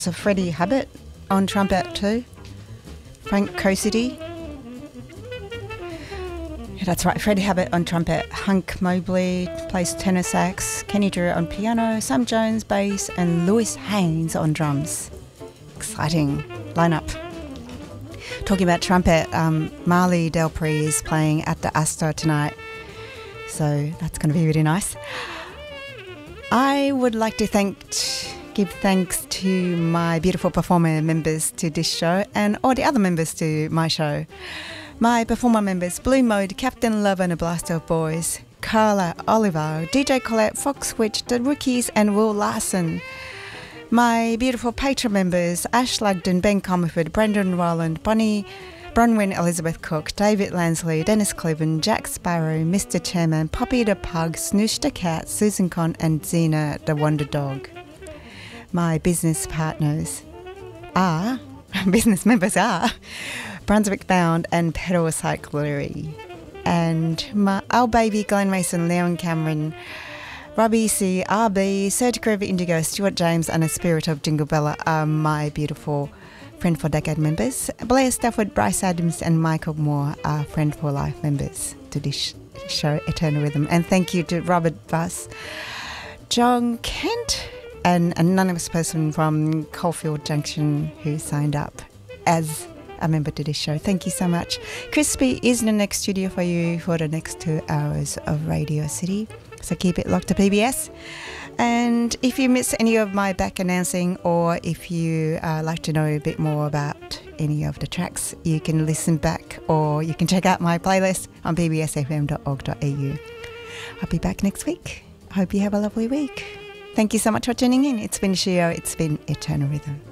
So Freddie Hubbard on trumpet too. Frank Cosity. Yeah, that's right, Freddie Hubbard on trumpet. Hunk Mobley plays tenor sax. Kenny Drew on piano. Sam Jones bass and Lewis Haynes on drums. Exciting lineup. Talking about trumpet, Marley Delpre is playing at the Astor tonight. So that's going to be really nice. I would like to give thanks to my beautiful performer members to this show and all the other members to my show. My performer members, Blue Mode, Captain Love and a Blast of Boys, Carla Oliver, DJ Colette, Fox Witch, The Rookies and Will Larson. My beautiful patron members, Ash Lugden, Ben Comerford, Brendan Rowland, Bonnie Bronwyn, Elizabeth Cook, David Lansley, Dennis Cleven, Jack Sparrow, Mr. Chairman, Poppy the Pug, Snoosh the Cat, Susan Con and Zena the Wonder Dog. My business members are Brunswick Bound and Pedal Cyclery. And our baby Glenn Mason, Leon Cameron, Robbie C, RB, Serge Grover Indigo, Stuart James and A Spirit of Jingle Bella are my beautiful Friend for Decade members. Blair Stafford, Bryce Adams and Michael Moore are Friend for Life members to this show, Eternal Rhythm. And thank you to Robert Buss, John Kent and an anonymous person from Caulfield Junction who signed up as a member to this show. Thank you so much. Crispy is in the next studio for you for the next 2 hours of Radio City. So keep it locked to PBS. And if you miss any of my back announcing or if you like to know a bit more about any of the tracks, you can listen back or you can check out my playlist on bbsfm.org.au. I'll be back next week. I hope you have a lovely week. Thank you so much for tuning in. It's been Shio. It's been Eternal Rhythm.